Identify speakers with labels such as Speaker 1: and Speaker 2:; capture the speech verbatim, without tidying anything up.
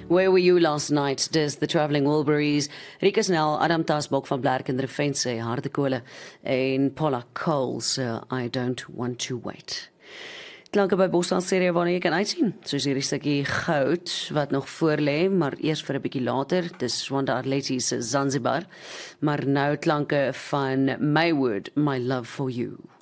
Speaker 1: Where Were You Last Night? Dis The Travelling Wilburys, Rika Snell, Adam Tasbok van Blerk en Refense, Hardekole en Paula Cole se I Don't Want To Wait. Klanke by Boston serie waarna jy kan uitsien, soos hierdie stukkie goud wat nog voor lê, maar eers vir 'n bietjie later. Dis Swanda Arletty se Zanzibar, maar nou klanke van Maywood, My Love For You.